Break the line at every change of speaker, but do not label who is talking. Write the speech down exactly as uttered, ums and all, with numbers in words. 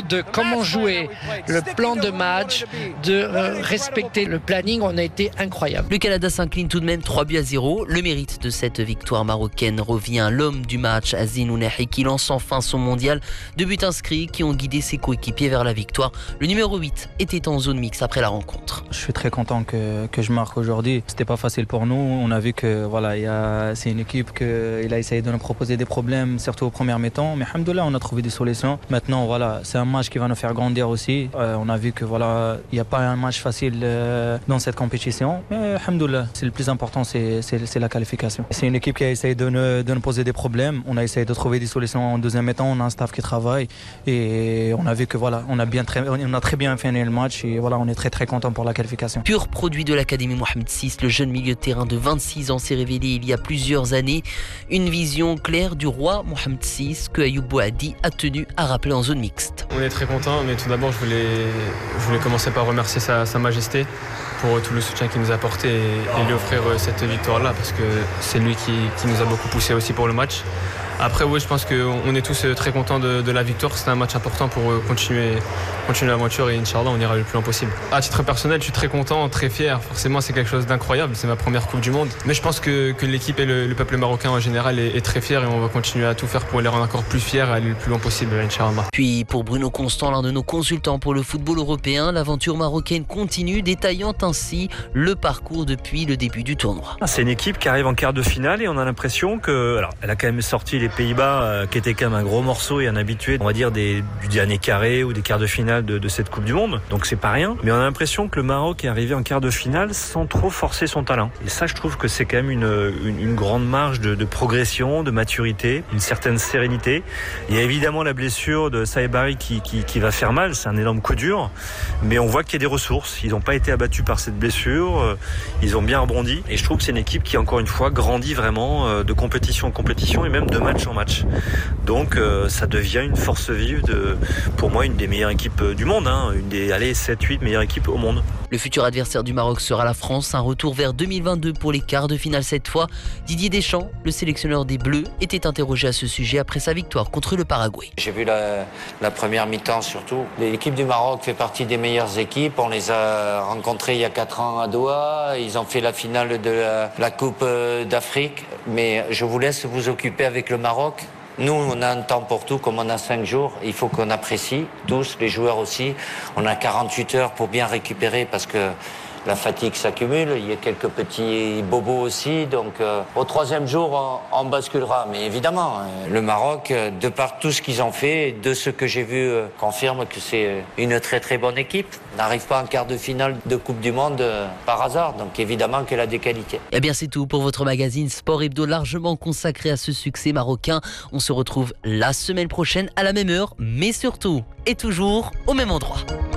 niveau de comment jouer, le plan de match, de euh, respecter le planning, on a été incroyable.
Le Canada s'incline tout de même trois buts à zéro. Le mérite de cette victoire marocaine revient à l'homme du match, Azine Ounahi, qui lance enfin son mondial. Deux buts inscrits qui ont guidé ses coéquipiers vers la victoire. Le numéro huit était en zone mixte après la rencontre.
Je suis très content que, que je marque aujourd'hui. C'était pas facile pour nous. On a vu que voilà, il y a, c'est une équipe qui a essayé de nous proposer des problèmes, surtout au premier mi-temps. Mais alhamdoulilah, on a trouvé des solutions. Maintenant, voilà, c'est un match qui va nous faire grandir aussi. Euh, on a vu que voilà, il n'y a pas un match facile euh, dans cette compétition. Mais alhamdoulilah, c'est le plus important, c'est, c'est, c'est la qualification. C'est une équipe qui a essayé de nous, de nous poser des problèmes. On a essayé de trouver des solutions en deuxième mi-temps. On a un staff qui travaille et on a vu que voilà, on a bien très, on a très bien fini le match et voilà, on est très très content pour la qualification.
Pur produit de l'Académie Mohamed six, le jeune milieu de terrain de vingt-six ans s'est révélé il y a plusieurs années. Une vision claire du roi Mohamed six que Ayoub Bouhaddi a tenu à rappeler en zone mixte.
On est très content, mais tout d'abord je voulais, je voulais commencer par remercier sa, sa majesté pour tout le soutien qu'il nous a apporté et, et lui offrir cette victoire-là parce que c'est lui qui, qui nous a beaucoup poussé aussi pour le match. Après, oui, je pense qu'on est tous très contents de, de la victoire. C'était un match important pour continuer, continuer l'aventure et Inch'Allah, on ira le plus loin possible. À titre personnel, je suis très content, très fier. Forcément, c'est quelque chose d'incroyable. C'est ma première Coupe du Monde. Mais je pense que, que l'équipe et le, le peuple marocain en général est, est très fier et on va continuer à tout faire pour les rendre encore plus fiers et aller le plus loin possible, Inch'Allah.
Puis, pour Bruno Constant, l'un de nos consultants pour le football européen, l'aventure marocaine continue, détaillant ainsi le parcours depuis le début du tournoi.
C'est une équipe qui arrive en quart de finale et on a l'impression que, alors, elle a quand même sorti les Pays-Bas, euh, qui était quand même un gros morceau et un habitué, on va dire, des, du dernier carré ou des quarts de finale de, de cette Coupe du Monde. Donc c'est pas rien. Mais on a l'impression que le Maroc est arrivé en quart de finale sans trop forcer son talent. Et ça, je trouve que c'est quand même une, une, une grande marge de, de progression, de maturité, une certaine sérénité. Il y a évidemment la blessure de Saïbari qui, qui, qui va faire mal. C'est un énorme coup dur. Mais on voit qu'il y a des ressources. Ils n'ont pas été abattus par cette blessure. Ils ont bien rebondi. Et je trouve que c'est une équipe qui, encore une fois, grandit vraiment de compétition en compétition et même de match en match. Donc euh, ça devient une force vive de, pour moi, une des meilleures équipes du monde, hein, une des allez, sept huit meilleures équipes au monde.
Le futur adversaire du Maroc sera la France, un retour vers deux mille vingt-deux pour les quarts de finale cette fois. Didier Deschamps, le sélectionneur des Bleus, était interrogé à ce sujet après sa victoire contre le Paraguay.
J'ai vu la, la première mi-temps surtout. L'équipe du Maroc fait partie des meilleures équipes. On les a rencontrés il y a quatre ans à Doha. Ils ont fait la finale de la, la Coupe d'Afrique. Mais je vous laisse vous occuper avec le Maroc. Nous, on a un temps pour tout, comme on a cinq jours. Il faut qu'on apprécie, tous, les joueurs aussi. On a quarante-huit heures pour bien récupérer parce que la fatigue s'accumule. Il y a quelques petits bobos aussi. Donc, euh, au troisième jour, on, on basculera. Mais évidemment, le Maroc, de par tout ce qu'ils ont fait, de ce que j'ai vu, euh, confirme que c'est une très très bonne équipe. N'arrive pas en quart de finale de Coupe du Monde euh, par hasard. Donc, évidemment qu'elle a des qualités.
Eh bien, c'est tout pour votre magazine Sport Hebdo, largement consacré à ce succès marocain. On se retrouve la semaine prochaine à la même heure, mais surtout et toujours au même endroit.